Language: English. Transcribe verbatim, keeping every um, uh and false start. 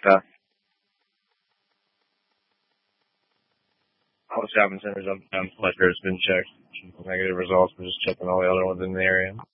Okay. All the shopping centers up down Fletcher has been checked. Negative results. We're just checking all the other ones in the area.